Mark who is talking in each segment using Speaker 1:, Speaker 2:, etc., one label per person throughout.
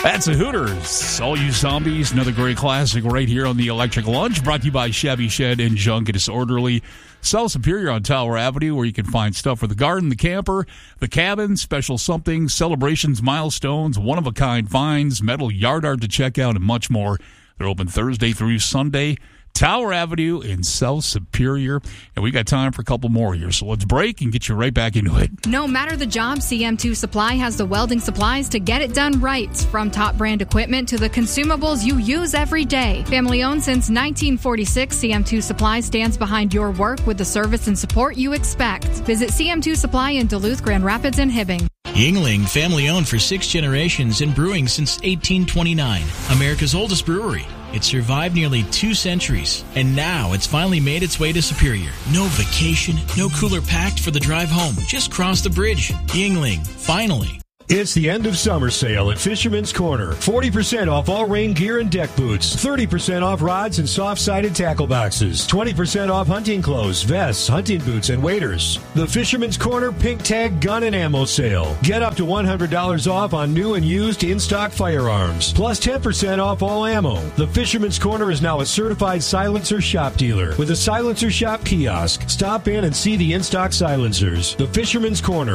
Speaker 1: That's the Hooters. All you zombies, another great classic right here on the Electric Lunch, brought to you by Chevy Shed and Junk and Disorderly. South Superior on Tower Avenue, where you can find stuff for the garden, the camper, the cabin, special somethings, celebrations, milestones, one-of-a-kind finds, metal yard art to check out, and much more. They're open Thursday through Sunday. Tower Avenue in South Superior. And we got time for a couple more here, so let's break and get you right back into it.
Speaker 2: No matter the job, CM2 Supply has the welding supplies to get it done right. From top brand equipment to the consumables you use every day. Family owned since 1946, CM2 Supply stands behind your work with the service and support you expect. Visit CM2 Supply in Duluth, Grand Rapids, and Hibbing.
Speaker 3: Yuengling, family owned for 6 generations and brewing since 1829. America's oldest brewery. It survived nearly 2 centuries, and now it's finally made its way to Superior. No vacation, no cooler packed for the drive home. Just cross the bridge. Yuengling, finally.
Speaker 4: It's the end of summer sale at Fisherman's Corner. 40% off all rain gear and deck boots. 30% off rods and soft-sided tackle boxes. 20% off hunting clothes, vests, hunting boots, and waders. The Fisherman's Corner Pink Tag Gun and Ammo Sale. Get up to $100 off on new and used in-stock firearms. Plus 10% off all ammo. The Fisherman's Corner is now a certified silencer shop dealer with a silencer shop kiosk. Stop in and see the in-stock silencers. The Fisherman's Corner,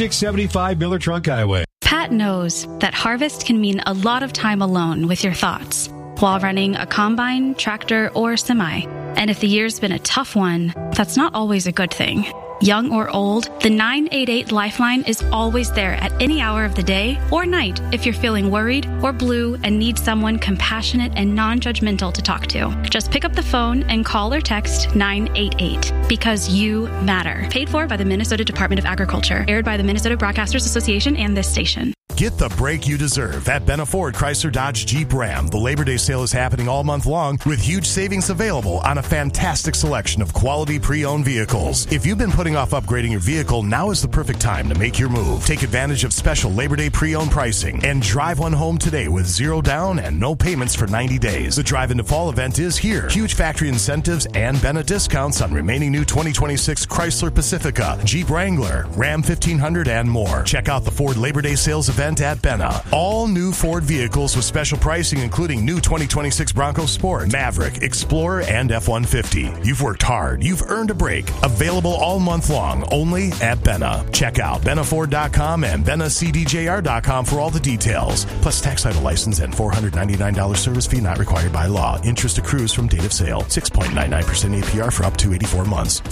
Speaker 4: 5675 Miller Trunk Highway.
Speaker 5: Pat knows that harvest can mean a lot of time alone with your thoughts while running a combine, tractor, or semi. And if the year's been a tough one, that's not always a good thing. Young or old, the 988 Lifeline is always there at any hour of the day or night if you're feeling worried or blue and need someone compassionate and non-judgmental to talk to. Just pick up the phone and call or text 988 because you matter. Paid for by the Minnesota Department of Agriculture. Aired by the Minnesota Broadcasters Association and this station.
Speaker 6: Get the break you deserve at Benna Ford Chrysler Dodge Jeep Ram. The Labor Day sale is happening all month long with huge savings available on a fantastic selection of quality pre-owned vehicles. If you've been putting off upgrading your vehicle, now is the perfect time to make your move. Take advantage of special Labor Day pre-owned pricing and drive one home today with 0 down and no payments for 90 days. The Drive into Fall event is here. Huge factory incentives and Benna discounts on remaining new 2026 Chrysler Pacifica, Jeep Wrangler, Ram 1500, and more. Check out the Ford Labor Day sales event at Benna. All new Ford vehicles with special pricing, including new 2026 Bronco Sport, Maverick, Explorer, and F-150. You've worked hard. You've earned a break. Available all month long, only at Benna. Check out BennaFord.com and BennaCDJR.com for all the details. Plus tax title license and $499 service fee not required by law. Interest accrues from date of sale. 6.99% APR for up to 84 months.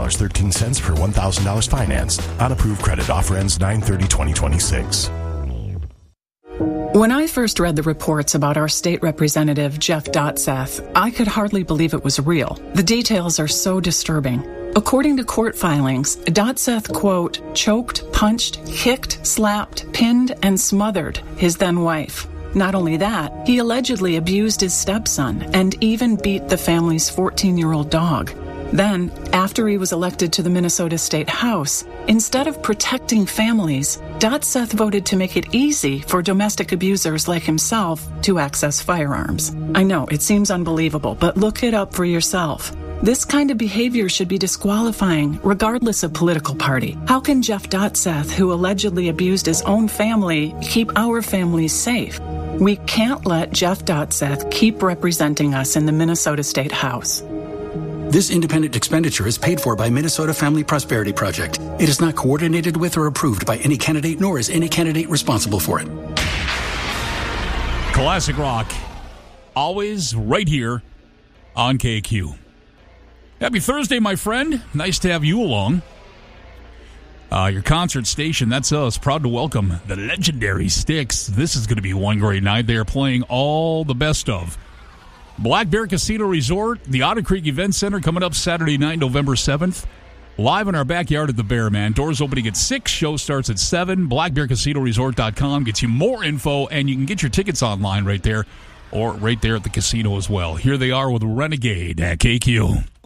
Speaker 6: $15.13 per $1,000 financed. On approved credit. Offer ends 9/30/2026.
Speaker 7: When I first read the reports about our state representative, Jeff Dotseth, I could hardly believe it was real. The details are so disturbing. According to court filings, Dotseth, quote, choked, punched, kicked, slapped, pinned, and smothered his then-wife. Not only that, he allegedly abused his stepson and even beat the family's 14-year-old dog. Then, after he was elected to the Minnesota State House, instead of protecting families, Dotseth voted to make it easy for domestic abusers like himself to access firearms. I know, it seems unbelievable, but look it up for yourself. This kind of behavior should be disqualifying, regardless of political party. How can Jeff Dotseth, who allegedly abused his own family, keep our families safe? We can't let Jeff Dotseth keep representing us in the Minnesota State House.
Speaker 8: This independent expenditure is paid for by Minnesota Family Prosperity Project. It is not coordinated with or approved by any candidate, nor is any candidate responsible for it.
Speaker 1: Classic rock. Always right here on KQ. Happy Thursday, my friend. Nice to have you along. Your concert station, that's us. Proud to welcome the legendary Styx. This is going to be one great night. They are playing all the best of Black Bear Casino Resort, the Otter Creek Event Center, coming up Saturday night, November 7th. Live in our backyard at the Bear, man. Doors opening at 6, show starts at 7. BlackBearCasinoResort.com gets you more info, and you can get your tickets online right there, or right there at the casino as well. Here they are with Renegade at KQ.